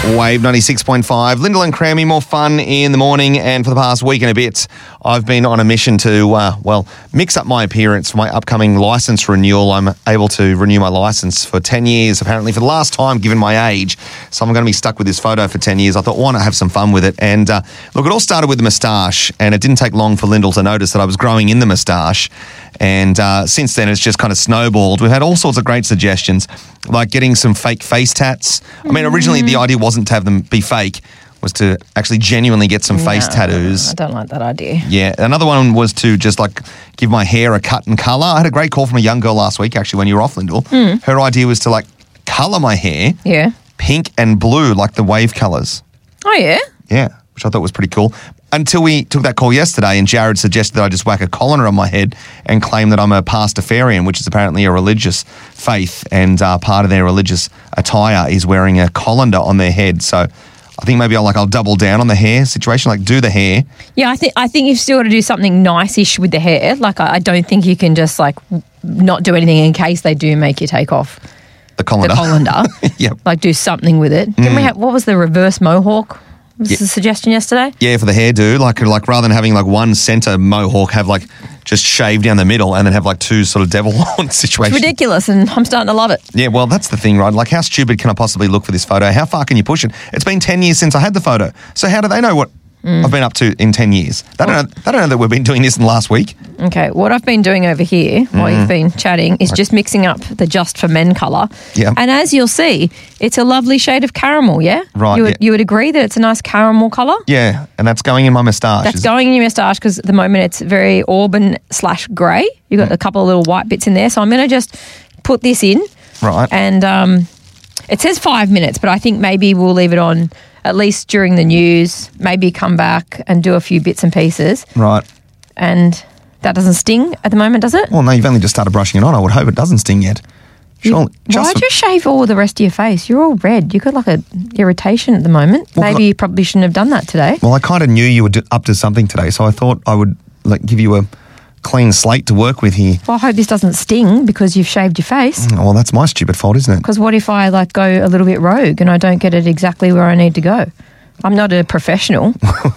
Wave 96.5. Lyndall and Crammy, more fun in the morning. And for the past week and a bit, I've been on a mission to, mix up my appearance for my upcoming licence renewal. I'm able to renew my licence for 10 years, apparently, for the last time, given my age. So I'm going to be stuck with this photo for 10 years. I thought, why not have some fun with it? And look, it all started with the moustache, and it didn't take long for Lyndall to notice that I was growing in the moustache. And since then, it's just kind of snowballed. We've had all sorts of great suggestions, like getting some fake face tats. I mean, originally the idea wasn't to have them be fake, was to actually genuinely get some face tattoos. I don't like that idea. Yeah. Another one was to just give my hair a cut and colour. I had a great call from a young girl last week, actually, when you were off, Lyndall. Her idea was to colour my hair pink and blue, like the wave colours. Oh, yeah? Yeah, which I thought was pretty cool. Until we took that call yesterday and Jared suggested that I just whack a colander on my head and claim that I'm a Pastafarian, which is apparently a religious faith, and part of their religious attire is wearing a colander on their head. So I think maybe I'll double down on the hair situation, do the hair. Yeah, I think you've still got to do something nice-ish with the hair. I don't think you can just not do anything in case they do make you take off the colander. Yep. Do something with it. Didn't we have, what was the reverse mohawk? Was the suggestion yesterday? Yeah, for the hairdo, rather than having one centre mohawk, have just shave down the middle and then have two sort of devil horn situations. It's ridiculous, and I'm starting to love it. Yeah, well, that's the thing, right? How stupid can I possibly look for this photo? How far can you push it? It's been 10 years since I had the photo. So how do they know what I've been up to in 10 years? They don't know that we've been doing this in the last week. Okay, what I've been doing over here while you've been chatting is just mixing up the Just for Men colour. Yeah. And as you'll see, it's a lovely shade of caramel, yeah? Right, You would agree that it's a nice caramel colour? Yeah, and that's going in my moustache. That's going in your moustache because at the moment it's very auburn/grey. You've got a couple of little white bits in there. So I'm going to just put this in. Right. And it says 5 minutes, but I think maybe we'll leave it on at least during the news, maybe come back and do a few bits and pieces. Right. And that doesn't sting at the moment, does it? Well, no, you've only just started brushing it on. I would hope it doesn't sting yet. Surely, why'd you shave all the rest of your face? You're all red. You've got an irritation at the moment. Well, maybe you probably shouldn't have done that today. Well, I kind of knew you were up to something today, so I thought I would give you a clean slate to work with here. Well, I hope this doesn't sting because you've shaved your face. Well, that's my stupid fault, isn't it? Because what if I go a little bit rogue and I don't get it exactly where I need to go? I'm not a professional.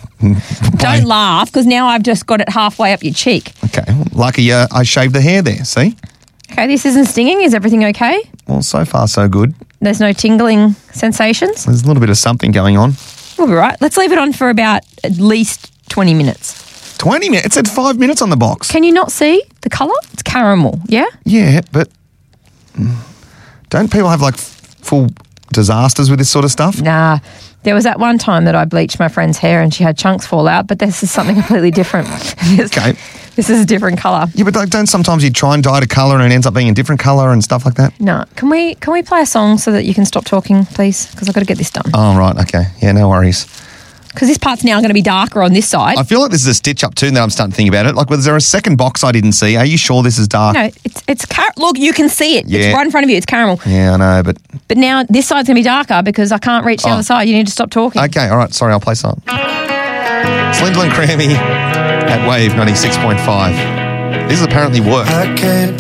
Don't laugh, because now I've just got it halfway up your cheek. Okay, lucky I shaved the hair there, see? Okay, this isn't stinging. Is everything okay? Well, so far so good. There's no tingling sensations? There's a little bit of something going on. We'll be right. Let's leave it on for about at least 20 minutes. 20 minutes? It said 5 minutes on the box. Can you not see the colour? It's caramel, yeah? Yeah, but don't people have full disasters with this sort of stuff? Nah. There was that one time that I bleached my friend's hair and she had chunks fall out, but this is something completely different. Okay. This is a different colour. Yeah, but don't sometimes you try and dye a colour and it ends up being a different colour and stuff like that? No. Can we play a song so that you can stop talking, please? Because I've got to get this done. Oh, right. Okay. Yeah, no worries. Because this part's now going to be darker on this side. I feel like this is a stitch up too now I'm starting to think about it. Was there a second box I didn't see? Are you sure this is dark? No, it's look, you can see it. Yeah. It's right in front of you. It's caramel. Yeah, I know, but now this side's going to be darker because I can't reach the other side. You need to stop talking. Okay, all right. Sorry, I'll play some. It's Lyndall and Crammy at Wave 96.5. This apparently worked. I can't